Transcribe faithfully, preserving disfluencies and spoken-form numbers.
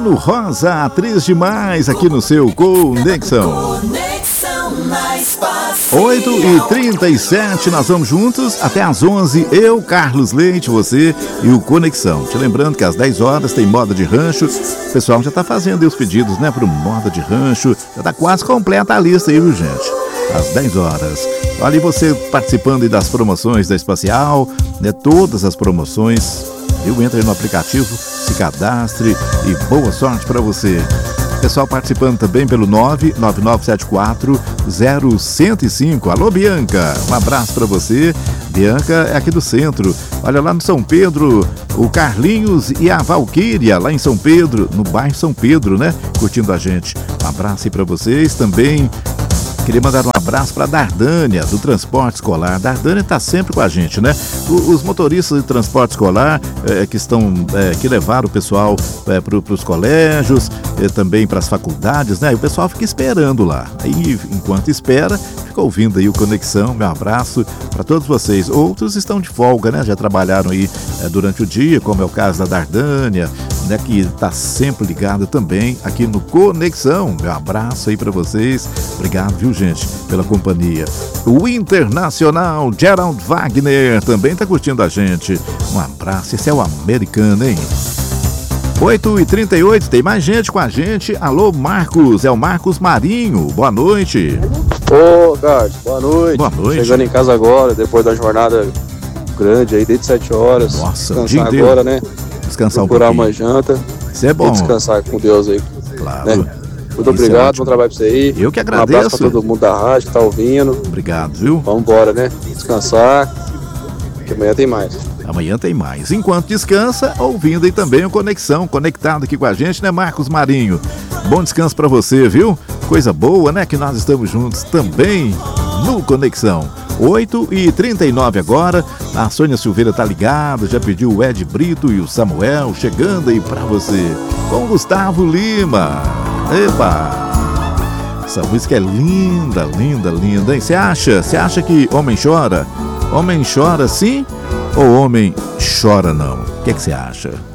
Mano Rosa, atriz demais aqui no seu Conexão. oito e trinta e sete, nós vamos juntos até às onze. Eu, Carlos Leite, você e o Conexão. Te lembrando que às dez horas tem moda de rancho. O pessoal já tá fazendo aí os pedidos, né, pro moda de rancho. Já tá quase completa a lista aí, viu, gente? Às dez horas. Olha aí você participando aí das promoções da Espacial, né? Todas as promoções. Viu? Entra aí no aplicativo, se cadastre e boa sorte para você. Pessoal participando também pelo nove nove nove sete quatro zero um zero cinco. Alô, Bianca, um abraço para você. Bianca é aqui do centro. Olha lá no São Pedro, o Carlinhos e a Valquíria, lá em São Pedro, no bairro São Pedro, né? Curtindo a gente. Um abraço aí para vocês também. Queria mandar um abraço para a Dardânia, do transporte escolar. Dardânia está sempre com a gente, né? Os motoristas de transporte escolar é, que estão, é, que levaram o pessoal é, para os colégios, é, também para as faculdades, né? E o pessoal fica esperando lá. Aí, enquanto espera, fica ouvindo aí o Conexão. Meu abraço para todos vocês. Outros estão de folga, né? Já trabalharam aí é, durante o dia, como é o caso da Dardânia, né? Que está sempre ligada também aqui no Conexão. Meu abraço aí para vocês. Obrigado, viu, gente, pela companhia. O Internacional Gerald Wagner também está curtindo a gente. Um abraço, esse é o americano, hein? oito e trinta e oito, tem mais gente com a gente. Alô, Marcos, é o Marcos Marinho. Boa noite. Ô, Carlos, boa noite. Boa noite. Chegando em casa agora, depois da jornada grande aí, desde sete horas. Nossa, o descansar dia agora, inteiro. né? Descansar procurar um pouquinho. uma janta. Isso é bom. E descansar com Deus aí. Claro. Né? Muito obrigado, é bom trabalho pra você aí. Eu que agradeço. Um abraço pra todo mundo da rádio que tá ouvindo. Obrigado, viu? Vamos embora, né? Descansar, que amanhã tem mais. Amanhã tem mais. Enquanto descansa, ouvindo aí também o Conexão, conectado aqui com a gente, né, Marcos Marinho? Bom descanso pra você, viu? Coisa boa, né, que nós estamos juntos também no Conexão. oito e trinta e nove agora, a Sônia Silveira tá ligada, já pediu o Ed Brito e o Samuel chegando aí pra você, com Gustavo Lima. Epa! Essa música é linda, linda, linda, hein? Você acha? Você acha que homem chora? Homem chora sim ou homem chora não? O que é que você acha?